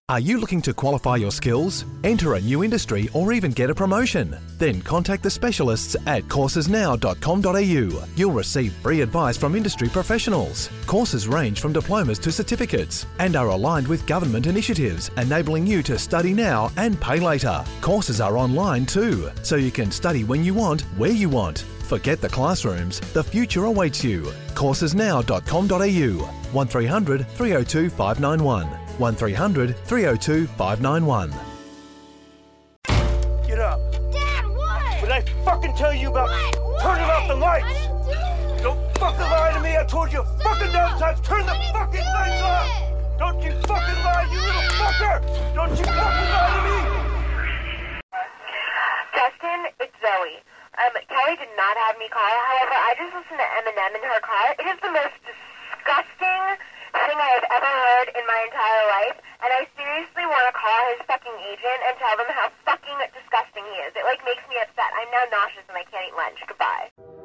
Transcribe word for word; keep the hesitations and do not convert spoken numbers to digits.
Are you looking to qualify your skills, enter a new industry, or even get a promotion? Then contact the specialists at courses now dot com dot a u. You'll receive free advice from industry professionals. Courses range from diplomas to certificates and are aligned with government initiatives, enabling you to study now and pay later. Courses are online too, so you can study when you want, where you want. Forget the classrooms, the future awaits you. courses now dot com dot a u. one three hundred, three oh two, five nine one. one three hundred, three oh two, five nine one. Get up. Dad, what? Did I fucking tell you about What? What? turning off the lights? I didn't do it. Don't fucking lie to me. I told you a fucking dozen times. Turn the fucking lights off. Don't you fucking lie, you little fucker. Don't you fucking lie to me. Justin, it's Zoe. Um, Kelly did not have me call. However, I just listened to Eminem in her car. It is the most disgusting thing I have ever heard in my entire life, and I seriously want to call his fucking agent and tell them how fucking disgusting he is. It, like, makes me upset. I'm now nauseous and I can't eat lunch. Goodbye.